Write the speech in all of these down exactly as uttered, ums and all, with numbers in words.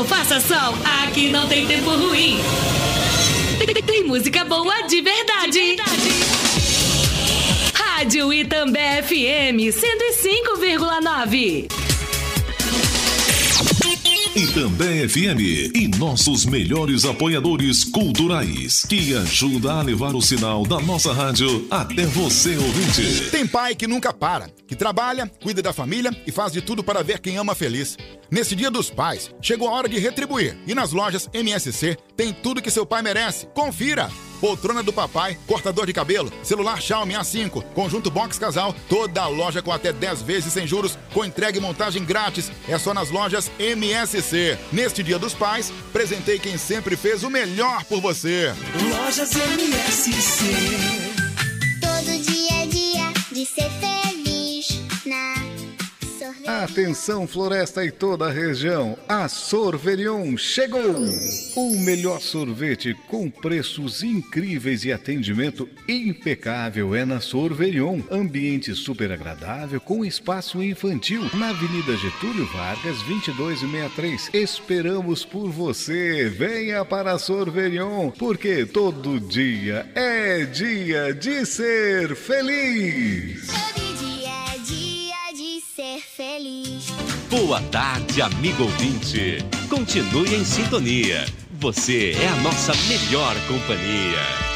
ou faça sol, aqui não tem tempo ruim. Tem, tem música boa de verdade. de verdade. Rádio Itambé F M cento e cinco vírgula nove. Itambé F M e nossos melhores apoiadores culturais, que ajuda a levar o sinal da nossa rádio até você, ouvinte. Tem pai que nunca para, que trabalha, cuida da família e faz de tudo para ver quem ama feliz. Nesse Dia dos Pais, chegou a hora de retribuir. E nas lojas M S C tem tudo que seu pai merece. Confira! Poltrona do papai, cortador de cabelo, celular Xiaomi A cinco, conjunto box casal, toda a loja com até dez vezes sem juros, com entrega e montagem grátis. É só nas lojas M S C. Neste Dia dos Pais, presentei quem sempre fez o melhor por você. Lojas M S C. Todo dia é dia de ser feliz na Sorverion. Atenção, Floresta e toda a região, a Sorverion chegou! O melhor sorvete com preços incríveis e atendimento impecável é na Sorverion. Ambiente super agradável com espaço infantil na Avenida Getúlio Vargas, vinte e dois sessenta e três. Esperamos por você. Venha para a Sorverion, porque todo dia é dia de ser feliz. Todo dia é dia de ser feliz. Boa tarde, amigo ouvinte. Continue em sintonia. Você é a nossa melhor companhia.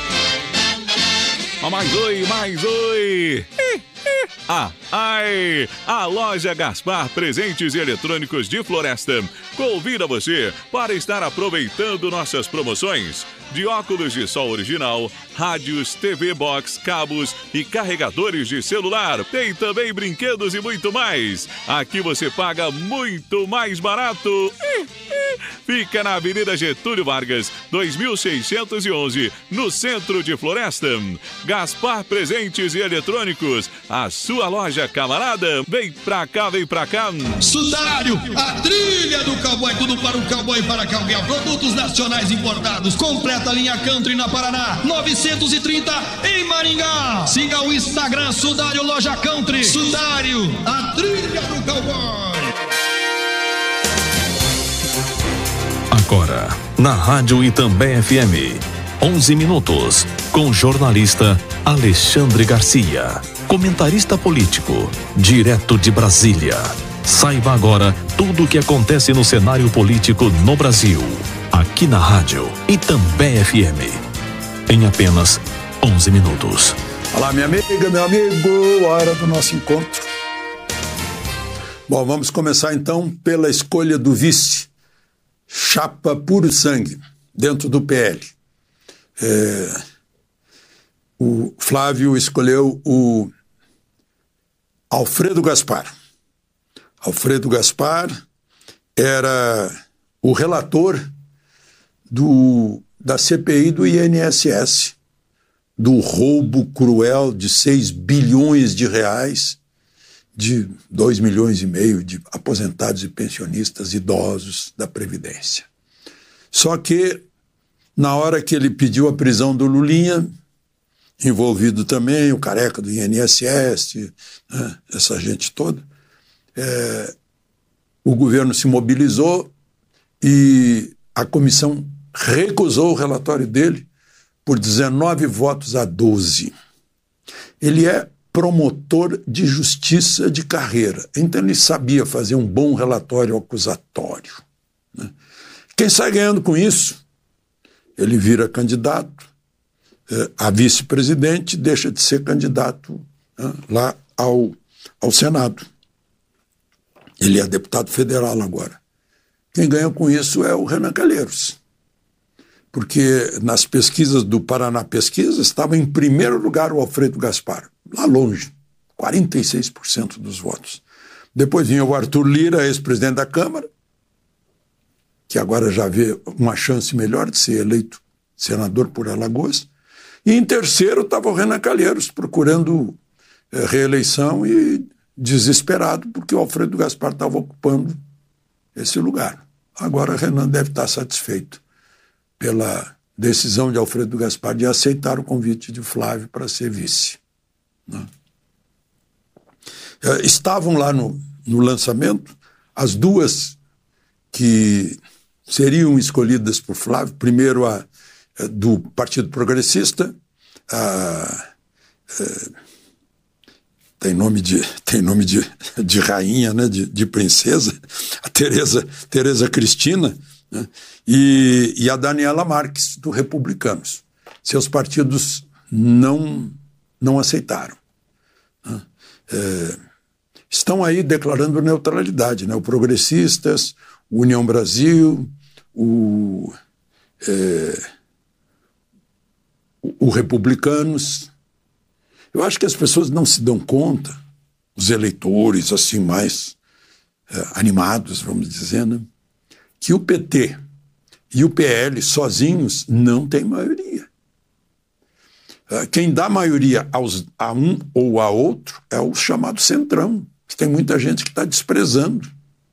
Ah, mais oi, mais oi. Ah, ai! A loja Gaspar Presentes e Eletrônicos de Floresta convida você para estar aproveitando nossas promoções de óculos de sol original, rádios, T V Box, cabos e carregadores de celular. Tem também brinquedos e muito mais. Aqui você paga muito mais barato. Fica na Avenida Getúlio Vargas, dois mil seiscentos e onze, no centro de Floresta. Gaspar Presentes e Eletrônicos, a sua loja, camarada. Vem pra cá, vem pra cá. Sudário, a trilha do cowboy, tudo para o cowboy e para cowgirl. Produtos nacionais importados, completa linha country na Paraná, novecentos e trinta em Maringá. Siga o Instagram Sudário Loja Country. Sudário, a trilha do cowboy. Agora, na Rádio Itambé F M, onze minutos, com o jornalista Alexandre Garcia, comentarista político, direto de Brasília. Saiba agora tudo o que acontece no cenário político no Brasil, aqui na Rádio Itambé F M, em apenas onze minutos. Olá, minha amiga, meu amigo, hora do nosso encontro. Bom, vamos começar então pela escolha do vice. Chapa puro sangue, dentro do P L. É, o Flávio escolheu o Alfredo Gaspar. Alfredo Gaspar era o relator do, da C P I do I N S S, do roubo cruel de seis bilhões de reais, de dois milhões e meio de aposentados e pensionistas idosos da Previdência. Só que, na hora que ele pediu a prisão do Lulinha, envolvido também o careca do I N S S, né, essa gente toda, é, o governo se mobilizou e a comissão recusou o relatório dele por dezenove votos a doze. Ele é promotor de justiça de carreira. Então ele sabia fazer um bom relatório acusatório, né? Quem sai ganhando com isso? Ele vira candidato eh, a vice-presidente, deixa de ser candidato, né, lá ao, ao Senado. Ele é deputado federal agora. Quem ganha com isso é o Renan Calheiros. Porque nas pesquisas do Paraná Pesquisa estava em primeiro lugar o Alfredo Gaspar. Lá longe, quarenta e seis por cento dos votos. Depois vinha o Arthur Lira, ex-presidente da Câmara, que agora já vê uma chance melhor de ser eleito senador por Alagoas. E em terceiro estava o Renan Calheiros, procurando eh, reeleição e desesperado, porque o Alfredo Gaspar estava ocupando esse lugar. Agora o Renan deve estar satisfeito pela decisão de Alfredo Gaspar de aceitar o convite de Flávio para ser vice. Estavam lá no, no lançamento as duas que seriam escolhidas por Flávio, primeiro a, a do Partido Progressista, a, a, tem nome de, tem nome de, de rainha, né, de, de princesa, a Tereza, Tereza Cristina, né, e, e a Daniela Marques, do Republicanos. Seus partidos não, não aceitaram. Né. É, estão aí declarando neutralidade, né, o Progressistas, o União Brasil, o, é, o, o Republicanos. Eu acho que as pessoas não se dão conta, os eleitores assim mais é, animados, vamos dizer, né, que o P T e o P L sozinhos não têm maioria. É, quem dá maioria aos, a um ou a outro é o chamado Centrão, que tem muita gente que está desprezando.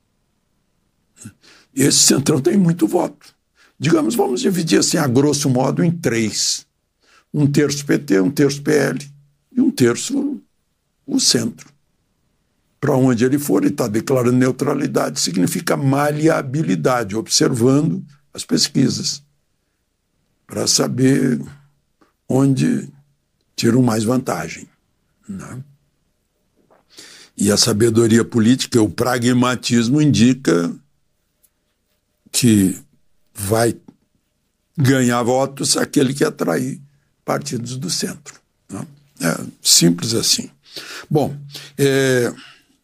E esse Centrão tem muito voto. Digamos, vamos dividir assim, a grosso modo, em três. Um terço P T, um terço P L e um terço o centro. Para onde ele for, ele está declarando neutralidade, significa maleabilidade, observando as pesquisas, para saber onde tiram mais vantagem. Né? E a sabedoria política, o pragmatismo, indica que vai ganhar votos aquele que atrair partidos do centro. Né? É simples assim. Bom, é,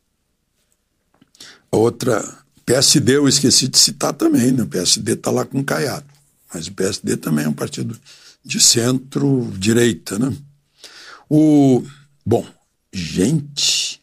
outra, P S D eu esqueci de citar também, né? O P S D está lá com o Caiado, mas o P S D também é um partido de centro-direita, né? O, bom, gente,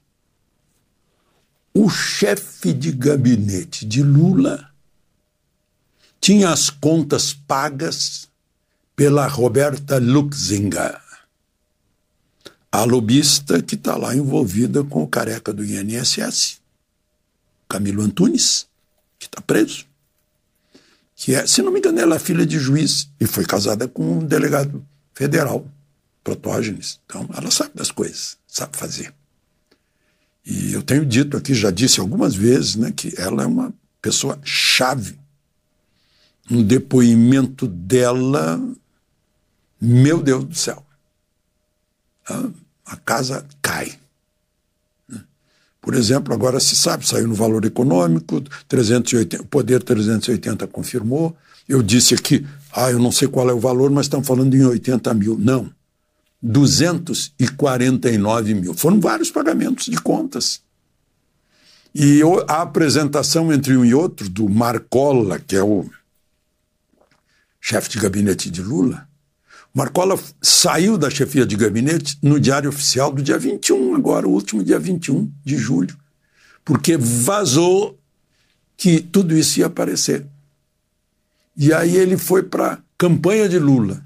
o chefe de gabinete de Lula tinha as contas pagas pela Roberta Luxinga, a lobista que está lá envolvida com o careca do I N S S, Camilo Antunes, que está preso, que é, se não me engano, ela é filha de juiz e foi casada com um delegado federal, Protógenes. Então, ela sabe das coisas, sabe fazer. E eu tenho dito aqui, já disse algumas vezes, né, que ela é uma pessoa chave. Um depoimento dela, meu Deus do céu, a, a casa cai. Por exemplo, agora se sabe, saiu no Valor Econômico, trezentos e oitenta, o Poder trezentos e oitenta confirmou. Eu disse aqui, ah, eu não sei qual é o valor, mas estão falando em oitenta mil. Não, duzentos e quarenta e nove mil. Foram vários pagamentos de contas. E a apresentação entre um e outro do Marcola, que é o chefe de gabinete de Lula, Marcola saiu da chefia de gabinete no Diário Oficial do dia vinte e um, agora, o último dia vinte e um de julho, porque vazou que tudo isso ia aparecer. E aí ele foi para a campanha de Lula.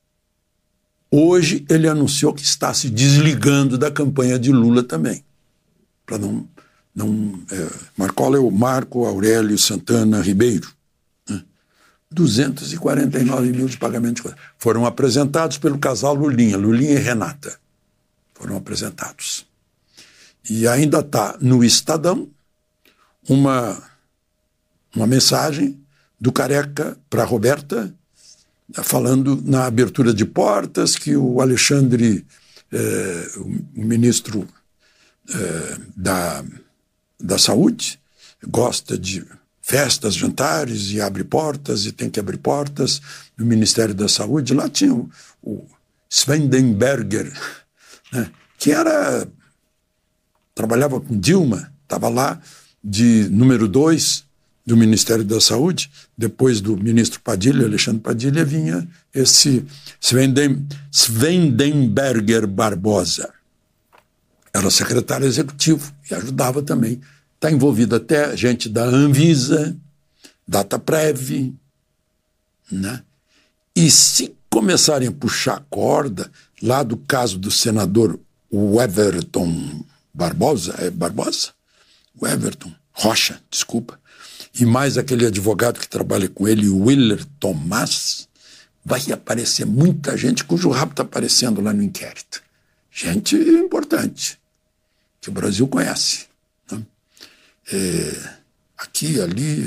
Hoje ele anunciou que está se desligando da campanha de Lula também. Para não... não é, Marcola é o Marco Aurélio Santana Ribeiro. duzentos e quarenta e nove mil de pagamento de contas. Foram apresentados pelo casal Lulinha, Lulinha e Renata. Foram apresentados. E ainda está no Estadão uma, uma mensagem do Careca para a Roberta, falando na abertura de portas que o Alexandre, eh, o ministro eh, da, da Saúde, gosta de festas, jantares, e abre portas, e tem que abrir portas no Ministério da Saúde. Lá tinha o, o Swendenberger, né, que era, trabalhava com Dilma, estava lá de número dois do Ministério da Saúde. Depois do ministro Padilha, Alexandre Padilha, vinha esse Svenden, Swendenberger Barbosa. Era secretário executivo e ajudava também. Está envolvido até gente da Anvisa, Dataprev, né? E se começarem a puxar a corda, lá do caso do senador Everton Barbosa, é Barbosa? O Everton Rocha, desculpa, e mais aquele advogado que trabalha com ele, o Willer Tomás, vai aparecer muita gente cujo rabo está aparecendo lá no inquérito. Gente importante, que o Brasil conhece. É, aqui, ali,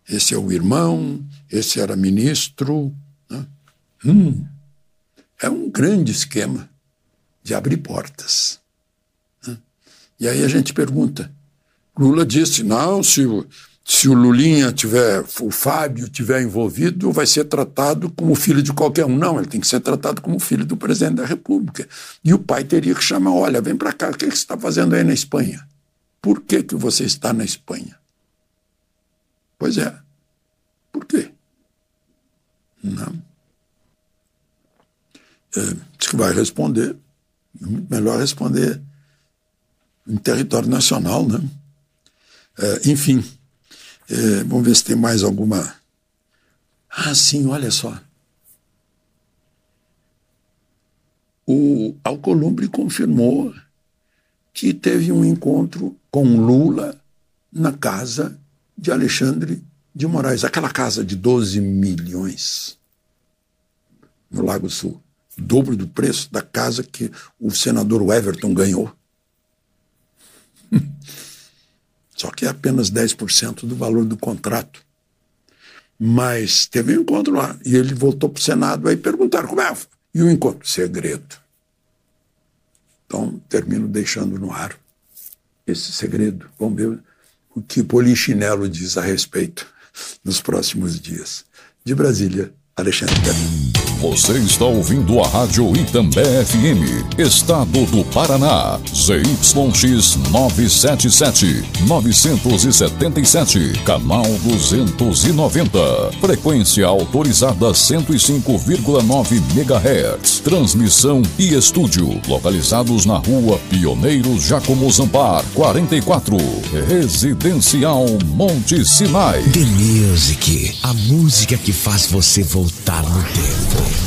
esse é o irmão, esse era ministro. Né? Hum, é um grande esquema de abrir portas. Né? E aí a gente pergunta, Lula disse, não, se o, se o Lulinha tiver, o Fábio tiver envolvido, vai ser tratado como filho de qualquer um. Não, ele tem que ser tratado como filho do presidente da República. E o pai teria que chamar, olha, vem para cá, o que você está fazendo aí na Espanha? Por que que você está na Espanha? Pois é. Por quê? Não. É, diz que vai responder. É muito melhor responder em território nacional, né? É, enfim, é, vamos ver se tem mais alguma... Ah, sim, olha só. O Alcolumbre confirmou que teve um encontro com Lula na casa de Alexandre de Moraes, aquela casa de doze milhões no Lago Sul, dobro do preço da casa que o senador Everton ganhou. Só que é apenas dez por cento do valor do contrato. Mas teve um encontro lá, e ele voltou para o Senado, aí perguntaram como é, e o encontro? Segredo. Então, termino deixando no ar esse segredo. Vamos ver o que Polichinelo diz a respeito nos próximos dias. De Brasília, Alexandre Garcia. Você está ouvindo a Rádio Itambé F M, Estado do Paraná, Z Y X novecentos e setenta e sete, novecentos e setenta e sete, canal duzentos e noventa, frequência autorizada cento e cinco vírgula nove megahertz, transmissão e estúdio, localizados na rua Pioneiros Jacomo Zampar, quarenta e quatro, Residencial Monte Sinai. The Music, a música que faz você voltar no tempo.